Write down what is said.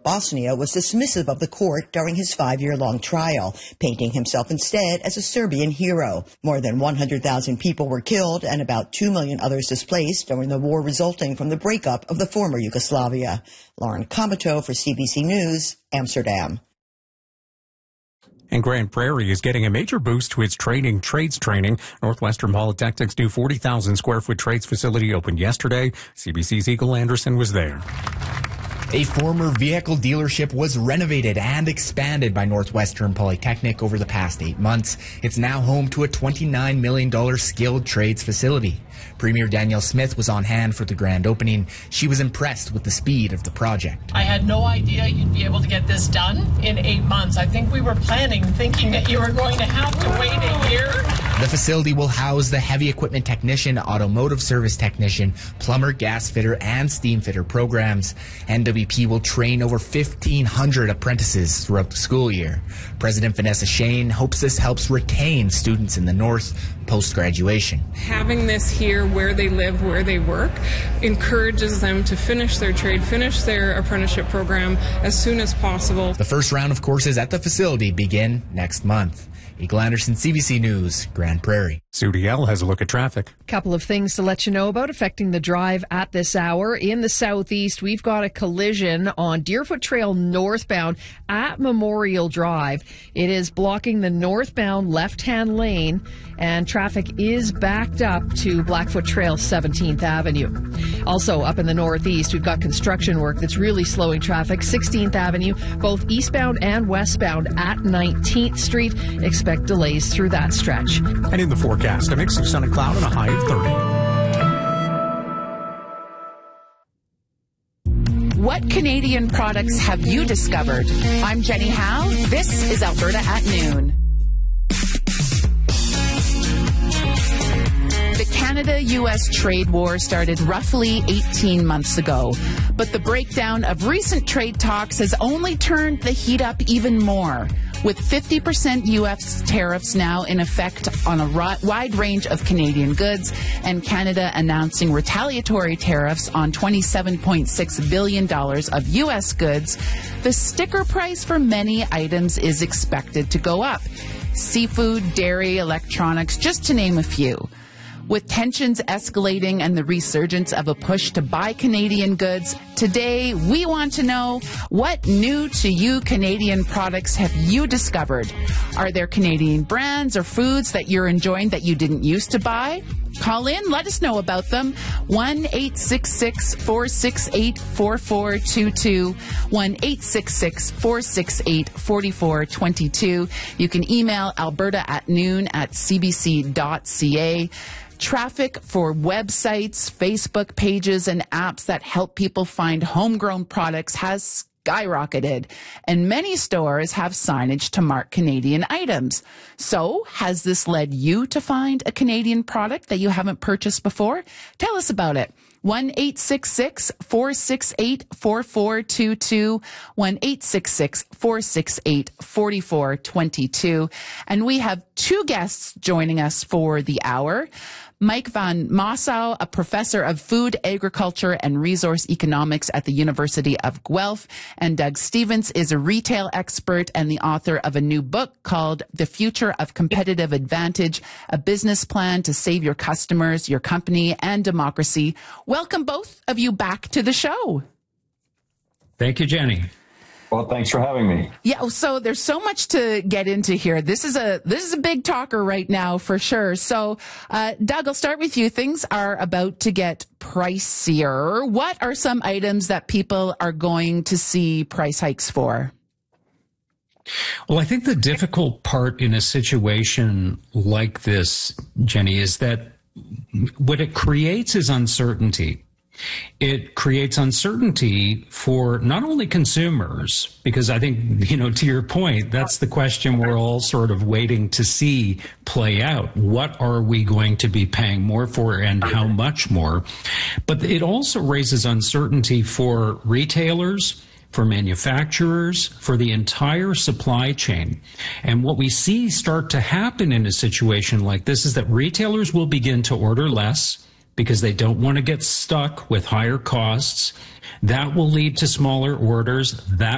Bosnia was dismissive of the court during his 5-year-long trial, painting himself instead as a Serbian hero. More than 100,000 people were killed and about 2 million others displaced during the war resulting from the breakup of the former Yugoslavia. Lauren Comato for CBC News, Amsterdam. And Grand Prairie is getting a major boost to its trades training. Northwestern Polytechnic's new 40,000 square foot trades facility opened yesterday. CBC's Eagle Anderson was there. A former vehicle dealership was renovated and expanded by Northwestern Polytechnic over the past 8 months. It's now home to a $29 million skilled trades facility. Premier Danielle Smith was on hand for the grand opening. She was impressed with the speed of the project. I had no idea you'd be able to get this done in 8 months. I think we were thinking that you were going to have to wait a year. The facility will house the heavy equipment technician, automotive service technician, plumber, gas fitter, and steam fitter programs. NWP will train over 1,500 apprentices throughout the school year. President Vanessa Shane hopes this helps retain students in the North post-graduation. Having this here where they live, where they work, encourages them to finish their trade, finish their apprenticeship program as soon as possible. The first round of courses at the facility begin next month. Eagle Anderson, CBC News, Grand Prairie. Sudi L has a look at traffic. Couple of things to let you know about affecting the drive at this hour. In the southeast, we've got a collision on Deerfoot Trail northbound at Memorial Drive. It is blocking the northbound left-hand lane, and traffic is backed up to Blackfoot Trail 17th Avenue. Also up in the northeast, we've got construction work that's really slowing traffic. 16th Avenue, both eastbound and westbound at 19th Street. Expect delays through that stretch. And in the forecast, a mix of sun and cloud and a high of 30. What Canadian products have you discovered? I'm Jenny Howe. This is Alberta at Noon. The Canada-U.S. trade war started roughly 18 months ago, but the breakdown of recent trade talks has only turned the heat up even more, with 50% U.S. tariffs now in effect on a wide range of Canadian goods, and Canada announcing retaliatory tariffs on $27.6 billion of U.S. goods. The sticker price for many items is expected to go up. Seafood, dairy, electronics, just to name a few. With tensions escalating and the resurgence of a push to buy Canadian goods, today we want to know, what new to you Canadian products have you discovered? Are there Canadian brands or foods that you're enjoying that you didn't used to buy? Call in, let us know about them. 1-866-468-4422. 1-866-468-4422. You can email alberta@noon@cbc.ca. Traffic for websites, Facebook pages, and apps that help people find homegrown products has skyrocketed, and many stores have signage to mark Canadian items. So, has this led you to find a Canadian product that you haven't purchased before? Tell us about it. 1-866-468-4422, 1-866-468-4422. And we have two guests joining us for the hour. Mike van Mossau, a professor of food, agriculture, and resource economics at the University of Guelph. And Doug Stevens is a retail expert and the author of a new book called The Future of Competitive Advantage, a business plan to save your customers, your company, and democracy. Welcome both of you back to the show. Thank you, Jenny. Well, thanks for having me. Yeah, so there's so much to get into here. This is a big talker right now for sure. So, Doug, I'll start with you. Things are about to get pricier. What are some items that people are going to see price hikes for? Well, I think the difficult part in a situation like this, Jenny, is that what it creates is uncertainty. It creates uncertainty for not only consumers, because I think, to your point, that's the question we're all sort of waiting to see play out. What are we going to be paying more for and how much more? But it also raises uncertainty for retailers, for manufacturers, for the entire supply chain. And what we see start to happen in a situation like this is that retailers will begin to order less, because they don't want to get stuck with higher costs. That will lead to smaller orders. That